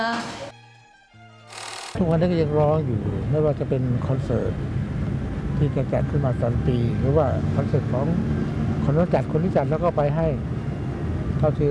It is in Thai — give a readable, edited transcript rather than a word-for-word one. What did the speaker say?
ทุกวันนี้ก็ยังร้องอยู่ไม่ว่าจะเป็นคอนเสิร์ตที่จะจัดขึ้นมาตอนปีหรือว่าคอนเสิร์ตของคนรู้จัดแล้วก็ไปให้เท่าที่